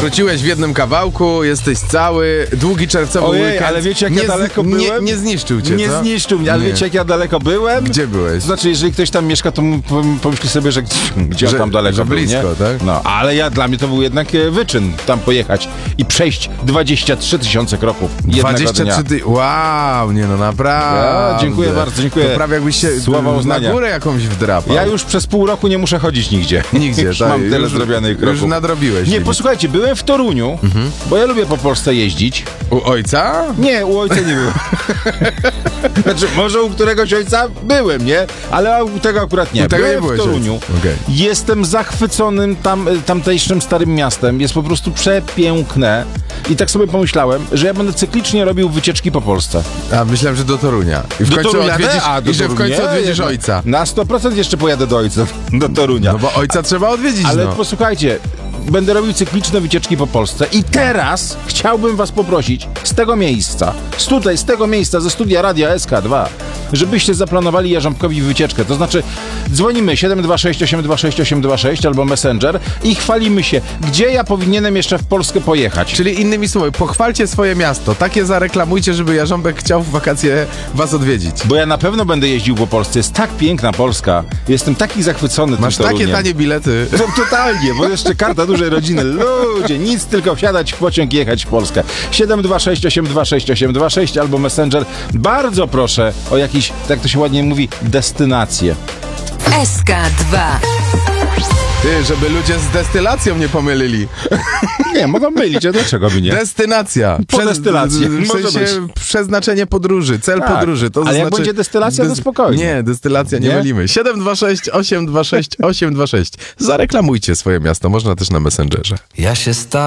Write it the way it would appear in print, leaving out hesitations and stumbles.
wróciłeś w jednym kawałku, jesteś cały, długi czerwcowy weekend. ale wiecie jak ja daleko byłem? Nie zniszczył cię, Nie co? zniszczył mnie, ale wiecie jak ja daleko byłem? Gdzie byłeś? To znaczy, jeżeli ktoś tam mieszka, to pomyśli sobie, że gdzie on tam daleko że był, blisko, nie? tak? No, ale dla mnie to był jednak wyczyn tam pojechać i przejść 23 000 kroków jednego 23 dnia. Wow, nie no naprawdę. Ja, dziękuję bardzo, dziękuję. To prawie jakbyś się Słowa uznania. na górę jakąś wdrapał. Ja już przez pół roku nie muszę chodzić nigdzie. Nigdzie, już tak. mam tyle zrobionych kroków. Już nadrobiłeś. Nie, limit. posłuchajcie, byłem w Toruniu, bo ja lubię po Polsce jeździć. U ojca? Nie, u ojca nie byłem. Znaczy, może u któregoś ojca byłem, nie? Ale u tego akurat nie. U tego byłem nie byłeś w Toruniu. Okay. Jestem zachwyconym tamtejszym starym miastem. Jest po prostu przepiękne. I tak sobie pomyślałem, że ja będę cyklicznie robił wycieczki po Polsce. A myślałem, że do Torunia. I w końcu odwiedzisz, i że w końcu odwiedzisz ojca. Na 100% jeszcze pojadę do ojca, do Torunia. No bo ojca trzeba odwiedzić, Ale no. posłuchajcie, będę robił cykliczne wycieczki po Polsce i teraz chciałbym was poprosić z tego miejsca, z tego miejsca, ze studia Radia SK2, żebyście zaplanowali Jarząbkowi wycieczkę. To znaczy dzwonimy 726 826 826 albo Messenger i chwalimy się, gdzie ja powinienem jeszcze w Polskę pojechać. Czyli innymi słowy, pochwalcie swoje miasto. Takie zareklamujcie, żeby Jarząbek chciał w wakacje was odwiedzić. Bo ja na pewno będę jeździł po Polsce. Jest tak piękna Polska. Jestem taki zachwycony tym Masz takie Toruniem. tanie bilety. No, totalnie, bo jeszcze karta dużej rodziny. Ludzie, nic, tylko wsiadać w pociąg i jechać w Polskę. 726 826 826 albo Messenger. Bardzo proszę o jakiś, tak to się ładnie mówi, destynację. SK2. Ty, żeby ludzie z destylacją nie pomylili. Nie, mogą mylić, a dlaczego by nie? Destynacja. Po destylacji. W Może sensie być. przeznaczenie podróży, cel Tak. podróży. To Ale jak znaczy, będzie destylacja, to spokojnie. Nie, destylacja nie Nie? mylimy. 726 826 826. Zareklamujcie swoje miasto, można też na Messengerze. Ja się stałem